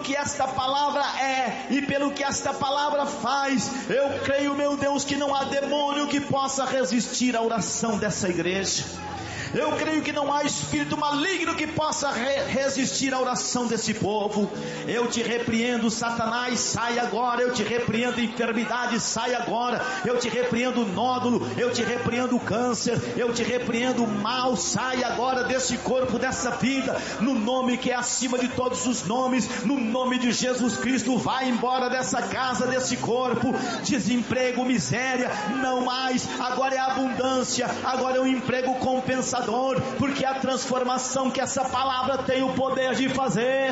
que esta palavra é e pelo que esta palavra faz, eu creio, meu Deus, que não há demônio que possa resistir à oração dessa igreja. Eu creio que não há espírito maligno que possa resistir à oração desse povo. Eu te repreendo, Satanás, sai agora. Eu te repreendo, enfermidade, sai agora. Eu te repreendo, nódulo. Eu te repreendo, câncer. Eu te repreendo, mal, sai agora desse corpo, dessa vida, no nome que é acima de todos os nomes, no nome de Jesus Cristo. Vai embora dessa casa, desse corpo. Desemprego, miséria, não mais. Agora é abundância, agora é um emprego compensador, porque a transformação que essa palavra tem o poder de fazer.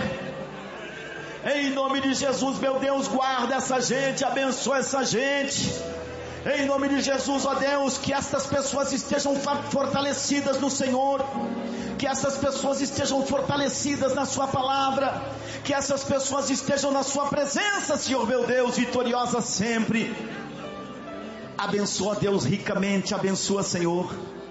Em nome de Jesus, meu Deus, guarda essa gente, abençoa essa gente. Em nome de Jesus, ó Deus, que estas pessoas estejam fortalecidas no Senhor, que essas pessoas estejam fortalecidas na sua palavra, que essas pessoas estejam na sua presença, Senhor meu Deus, vitoriosa sempre. Abençoa, Deus, ricamente, abençoa, Senhor.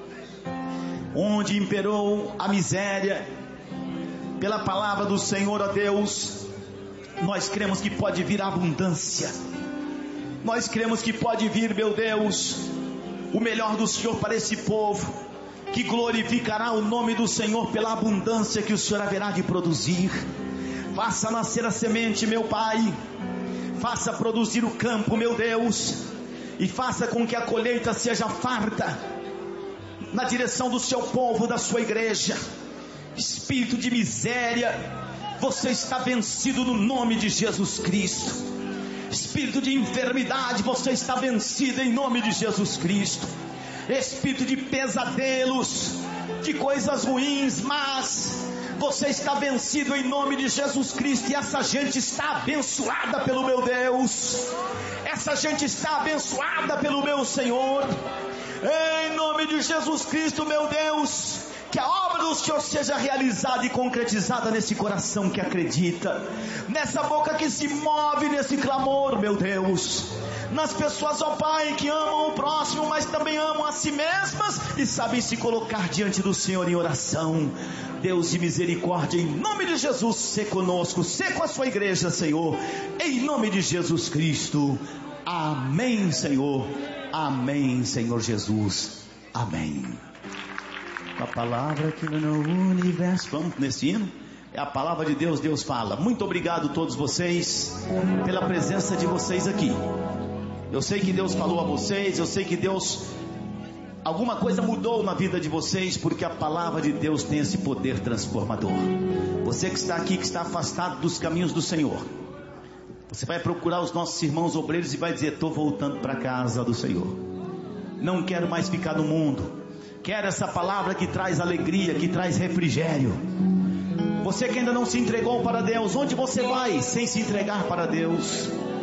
Onde imperou a miséria, pela palavra do Senhor, ó Deus, nós cremos que pode vir a abundância. Nós cremos que pode vir, meu Deus, o melhor do Senhor para esse povo, que glorificará o nome do Senhor pela abundância que o Senhor haverá de produzir. Faça nascer a semente, meu Pai, faça produzir o campo, meu Deus, e faça com que a colheita seja farta na direção do seu povo, da sua igreja. Espírito de miséria, você está vencido no nome de Jesus Cristo. Espírito de enfermidade, você está vencido em nome de Jesus Cristo. Espírito de pesadelos, de coisas ruins, mas você está vencido em nome de Jesus Cristo. E essa gente está abençoada pelo meu Deus, essa gente está abençoada pelo meu Senhor. Em nome de Jesus Cristo, meu Deus, que a obra do Senhor seja realizada e concretizada nesse coração que acredita, nessa boca que se move nesse clamor, meu Deus, nas pessoas, ó Pai, que amam o próximo, mas também amam a si mesmas e sabem se colocar diante do Senhor em oração. Deus de misericórdia, em nome de Jesus, sê conosco, sê com a sua igreja, Senhor, em nome de Jesus Cristo. Amém, Senhor. Amém, Senhor Jesus. Amém. A palavra que no universo, vamos nesse hino, é a palavra de Deus. Deus fala. Muito obrigado a todos vocês pela presença de vocês aqui. Eu sei que Deus falou a vocês, eu sei que Deus, alguma coisa mudou na vida de vocês, porque a palavra de Deus tem esse poder transformador. Você que está aqui, que está afastado dos caminhos do Senhor, você vai procurar os nossos irmãos obreiros e vai dizer: estou voltando para a casa do Senhor, não quero mais ficar no mundo, quero essa palavra que traz alegria, que traz refrigério. Você que ainda não se entregou para Deus, onde você vai sem se entregar para Deus?